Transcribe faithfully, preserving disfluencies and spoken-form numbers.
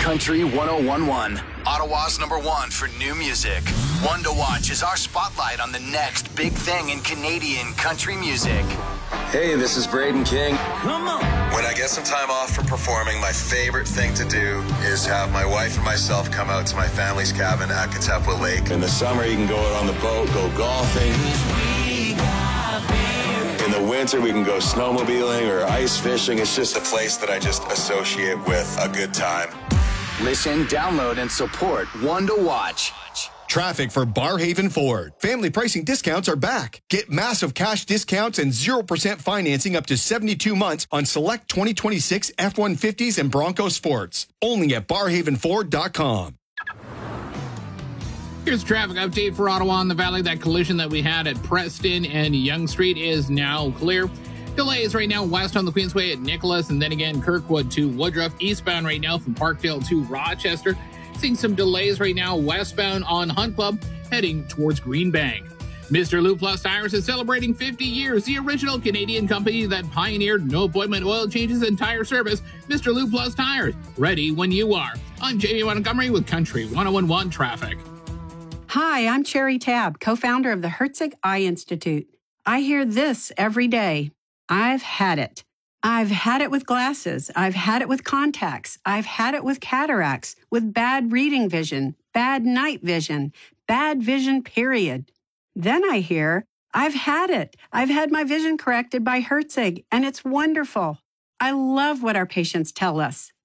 Country one oh one point one, Ottawa's number one for new music. One to Watch is our spotlight on the next big thing in Canadian country music. Hey, this is Braden King. Come on. When I get some time off from performing, my favorite thing to do is have my wife and myself come out to my family's cabin at Katepwa Lake. In the summer, you can go out on the boat, go golfing. In the winter, we can go snowmobiling or ice fishing. It's just a place that I just associate with a good time. Listen, download, and support One to Watch. Traffic for Barhaven Ford. Family pricing discounts are back. Get massive cash discounts and zero percent financing up to seventy-two months on select twenty twenty-six F one fifties and Bronco Sports. Only at barhaven ford dot com. Here's a traffic update for Ottawa and the Valley. That collision that we had at Preston and Yonge Street is now clear. Delays right now west on the Queensway at Nicholas, and then again Kirkwood to Woodruff. Eastbound right now from Parkdale to Rochester. Seeing some delays right now westbound on Hunt Club, heading towards Green Bank. Mister Lube Plus Tires is celebrating fifty years. The original Canadian company that pioneered no appointment oil changes and tire service. Mister Lube Plus Tires, ready when you are. I'm Jamie Montgomery with Country one oh one point one Traffic. Hi, I'm Cherry Tabb, co-founder of the Herzig Eye Institute. I hear this every day. I've had it. I've had it with glasses. I've had it with contacts. I've had it with cataracts, with bad reading vision, bad night vision, bad vision, period. Then I hear, I've had it. I've had my vision corrected by Herzig, and it's wonderful. I love what our patients tell us.